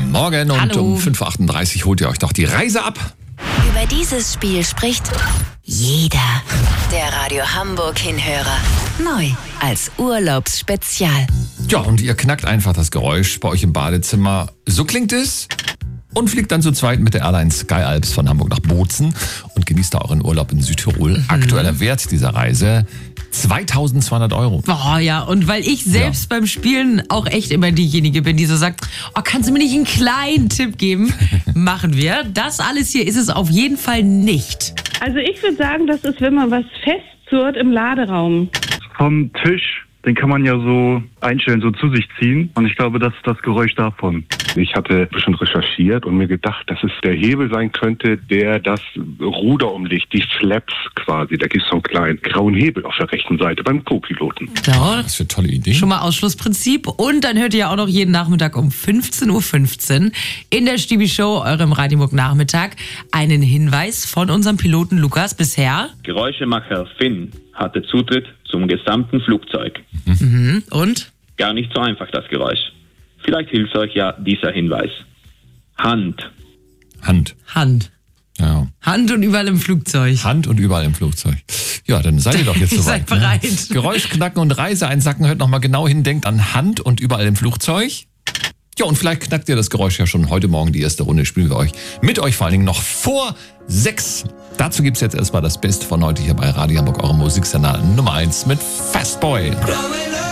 Morgen und Hallo. um 5.38 Uhr holt ihr euch doch die Reise ab. Über dieses Spiel spricht jeder. Der Radio Hamburg Hinhörer. Neu als Urlaubsspezial. Ja, und ihr knackt einfach das Geräusch bei euch im Badezimmer. So klingt es. Und fliegt dann zu zweit mit der Airline Sky Alps von Hamburg nach Bozen und genießt da euren Urlaub in Südtirol. Aktueller Wert dieser Reise 2.200 Euro. Oh ja, und weil ich selbst beim Spielen auch echt immer diejenige bin, die so sagt, oh, kannst du mir nicht einen kleinen Tipp geben? Machen wir. Das alles hier ist es auf jeden Fall nicht. Also ich würde sagen, das ist, wenn man was festzurrt im Laderaum. Vom Tisch, den kann man ja so einstellen, so zu sich ziehen. Und ich glaube, das ist das Geräusch davon. Ich hatte schon recherchiert und mir gedacht, dass es der Hebel sein könnte, der das Ruder umlegt, die Flaps quasi. Da gibt es so einen kleinen grauen Hebel auf der rechten Seite beim Co-Piloten. Ja, Was für eine tolle Idee. schon mal Ausschlussprinzip. Und dann hört ihr ja auch noch jeden Nachmittag um 15.15 Uhr in der Stiebi Show, eurem Radioburg Nachmittag, einen Hinweis von unserem Piloten Lukas bisher. Geräuschemacher Finn hatte Zutritt zum gesamten Flugzeug. Und? Gar nicht so einfach, das Geräusch. Vielleicht hilft euch ja dieser Hinweis. Hand. Hand. Ja. Hand und überall im Flugzeug. Hand und überall im Flugzeug. Ja, dann seid ihr doch jetzt Ihr soweit. seid bereit. Ne? Geräusch knacken und Reise einsacken. Hört nochmal genau hin. Denkt an Hand und überall im Flugzeug. Ja, und vielleicht knackt ihr das Geräusch ja schon heute Morgen. Die erste Runde spielen wir euch mit euch vor allen Dingen noch vor 6. Dazu gibt's jetzt erstmal das Beste von heute hier bei Radio Hamburg, eurem Musiksender Nummer 1 mit Fastboy.